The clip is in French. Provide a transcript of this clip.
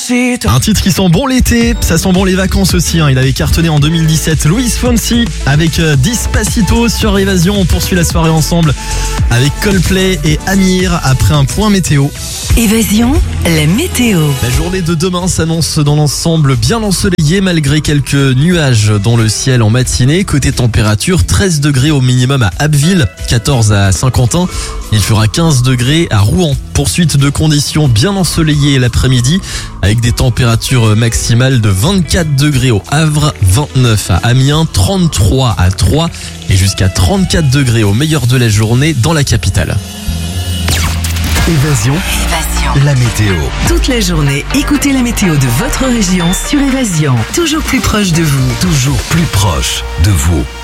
Un titre qui sent bon l'été, ça sent bon les vacances aussi. Il avait cartonné en 2017. Luis Fonsi avec Despacito sur Évasion. On poursuit la soirée ensemble avec Coldplay et Amir après un point météo. Évasion, la météo. La journée de demain s'annonce dans l'ensemble bien ensoleillée malgré quelques nuages dans le ciel en matinée. Côté température, 13 degrés au minimum à Abbeville, 14 à Saint-Quentin. Il fera 15 degrés à Rouen. Poursuite de conditions bien ensoleillées l'après-midi avec des températures maximales de 24 degrés au Havre, 29 à Amiens, 33 à Troyes et jusqu'à 34 degrés au meilleur de la journée dans la capitale. Évasion, la météo. Toute la journée, écoutez la météo de votre région sur Évasion. Toujours plus proche de vous. Toujours plus proche de vous.